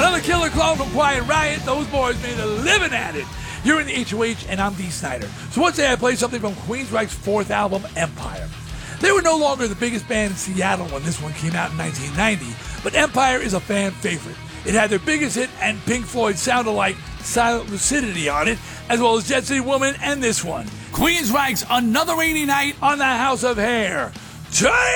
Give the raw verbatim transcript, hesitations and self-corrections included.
Another killer clone from Quiet Riot. Those boys made a living at it. You're in the H O H, and I'm Dee Snider. So once day I play something from Queensryche's fourth album, Empire. They were no longer the biggest band in Seattle when this one came out in nineteen ninety, but Empire is a fan favorite. It had their biggest hit and Pink Floyd sound-alike Silent Lucidity on it, as well as Jet City Woman and this one. Queensryche's Another Rainy Night on the House of Hair. Giant